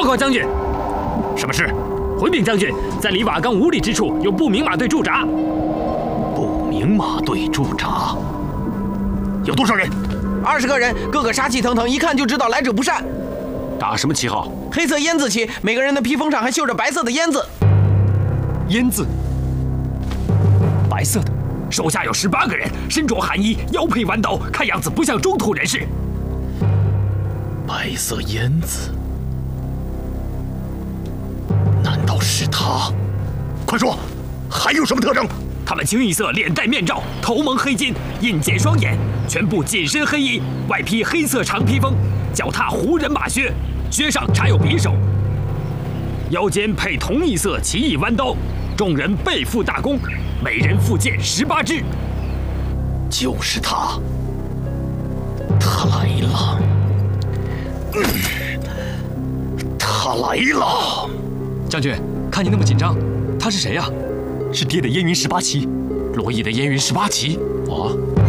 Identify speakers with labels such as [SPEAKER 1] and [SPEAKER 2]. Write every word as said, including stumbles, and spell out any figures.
[SPEAKER 1] 告将军，
[SPEAKER 2] 什么事？
[SPEAKER 1] 回禀将军，在离瓦岗五里之处有不明马队驻扎。
[SPEAKER 2] 不明马队驻扎，有多少人？
[SPEAKER 3] 二十个人，个个杀气腾腾，一看就知道来者不善。
[SPEAKER 2] 打什么旗号？
[SPEAKER 3] 黑色烟字旗，每个人的披风上还绣着白色的烟字。
[SPEAKER 2] 烟字，白色的。
[SPEAKER 1] 手下有十八个人，身着寒衣，腰佩弯刀，看样子不像中土人士。
[SPEAKER 2] 白色烟字，难道是他？快说，还有什么特征？
[SPEAKER 1] 他们清一色脸戴面罩，头蒙黑巾，印见双眼，全部紧身黑衣，外披黑色长披风，脚踏胡人马靴，靴上插有匕首，腰间配同一色奇异弯刀。众人背负大弓，每人负箭十八支。
[SPEAKER 2] 就是他，他来了，嗯、他来了。
[SPEAKER 4] 将军，看你那么紧张，他是谁呀？
[SPEAKER 2] 是爹的烟云十八旗，
[SPEAKER 4] 罗毅的烟云十八旗。
[SPEAKER 2] 啊。